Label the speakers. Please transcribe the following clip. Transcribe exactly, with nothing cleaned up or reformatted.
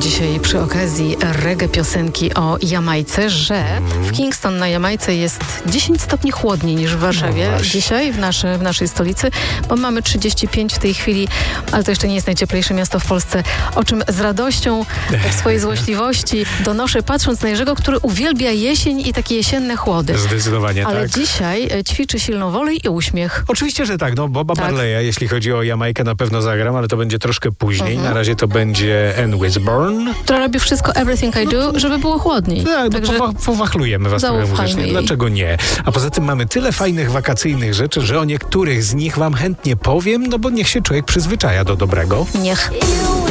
Speaker 1: dzisiaj przy okazji reggae piosenki o Jamajce, że w Kingston na Jamajce jest dziesięć stopni chłodniej niż w Warszawie
Speaker 2: no
Speaker 1: dzisiaj w, naszy, w naszej stolicy, bo mamy trzydzieści pięć w tej chwili, ale to jeszcze nie jest najcieplejsze miasto w Polsce, o czym z radością w swojej złośliwości donoszę, patrząc na Jerzego, który uwielbia jesień i takie jesienne chłody.
Speaker 2: Zdecydowanie
Speaker 1: ale
Speaker 2: tak.
Speaker 1: dzisiaj ćwiczy silną wolę i uśmiech.
Speaker 2: Oczywiście, że tak. No, Boba
Speaker 1: Tak.
Speaker 2: Marleya, jeśli chodzi o Jamajkę, na pewno zagram, ale to będzie troszkę później.
Speaker 1: Mhm.
Speaker 2: Na razie to będzie Ann Wisborne.
Speaker 1: Która robi wszystko, everything I do, żeby było chłodniej.
Speaker 2: Tak, no
Speaker 1: Także
Speaker 2: powa- powachlujemy was trochę
Speaker 1: zaufajmy
Speaker 2: muzycznie.
Speaker 1: jej.
Speaker 2: Dlaczego nie? A poza tym mamy tyle fajnych wakacyjnych rzeczy, że o niektórych z nich wam chętnie powiem, no bo niech się człowiek przyzwyczaja do dobrego.
Speaker 1: niech.
Speaker 3: You